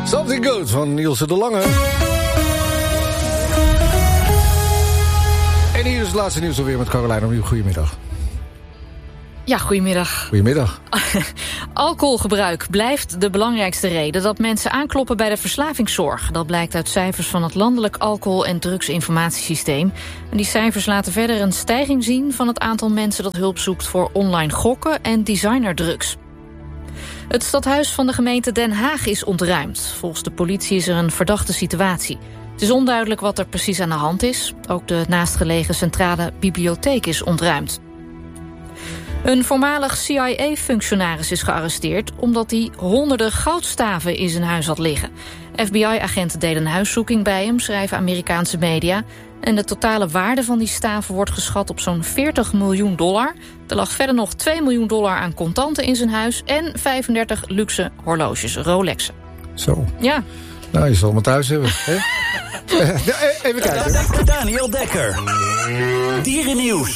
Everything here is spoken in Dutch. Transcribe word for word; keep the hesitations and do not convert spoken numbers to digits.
Something Good van Nielse de Lange. En hier is het laatste nieuws alweer met Caroline opnieuw. Goedemiddag. Ja, goedemiddag. Goedemiddag. Alcoholgebruik blijft de belangrijkste reden dat mensen aankloppen bij de verslavingszorg. Dat blijkt uit cijfers van het Landelijk Alcohol- en Drugsinformatiesysteem. En die cijfers laten verder een stijging zien van het aantal mensen dat hulp zoekt voor online gokken en designerdrugs. Het stadhuis van de gemeente Den Haag is ontruimd. Volgens de politie is er een verdachte situatie. Het is onduidelijk wat er precies aan de hand is. Ook de naastgelegen centrale bibliotheek is ontruimd. Een voormalig C I A-functionaris is gearresteerd omdat hij honderden goudstaven in zijn huis had liggen. F B I-agenten deden een huiszoeking bij hem, schrijven Amerikaanse media. En de totale waarde van die staven wordt geschat op zo'n veertig miljoen dollar. Er lag verder nog twee miljoen dollar aan contanten in zijn huis en vijfendertig luxe horloges, Rolexen. Zo. Ja. Nou, je zal hem thuis hebben. Hè? Even kijken. Daniel Dekker. Dierennieuws.